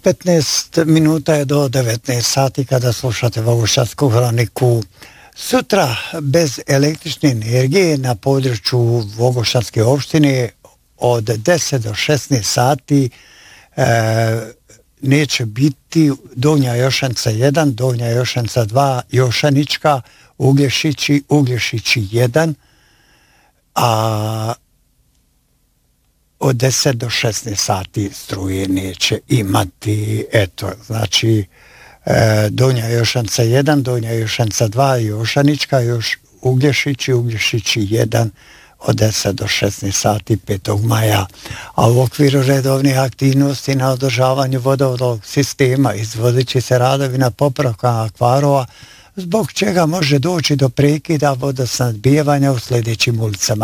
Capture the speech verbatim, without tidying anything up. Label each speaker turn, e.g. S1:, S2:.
S1: petnaest minuta je do devetnaest sati kada slušate Vogošćansku hroniku. Sutra bez električne energije na području Vogošćanske opštine od deset do šesnaest sati e, neće biti Donja Jošanca jedan, Donja Jošanca dva, Jošanička, Uglješići, Uglješići jedan, a od deset do šesnaest sati struje neće imati. Eto, znači e, Donja Jošanca jedan, Donja Jošanca dva, Jošanička, još Uglješići, Uglješići jedan od deset do šesnaest sati petog maja. A u okviru redovnih aktivnosti na održavanju vodovodnog sistema izvodit će se radovi na popravkama kvarova, zbog čega može doći do prekida vodosnabdijevanja u sljedećim ulicama.